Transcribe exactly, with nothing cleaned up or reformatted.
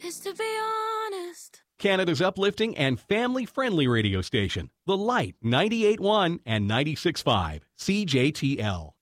is to be honest. Canada's uplifting and family-friendly radio station. The Light ninety-eight point one and ninety-six point five C J T L.